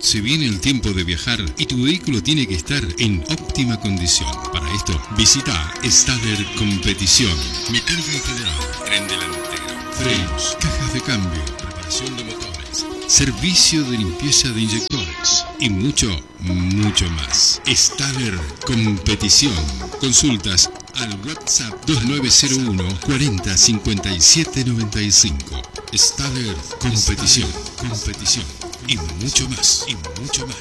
Se viene el tiempo de viajar y tu vehículo tiene que estar en óptima condición. Para esto, visita Stader Competición. Mecánica en general, tren delantero, frenos, cajas de cambio, preparación de motores, servicio de limpieza de inyectores y mucho más. Stader Competición. Consultas al WhatsApp 2901 40 57 95. Stader Competición. Y mucho más.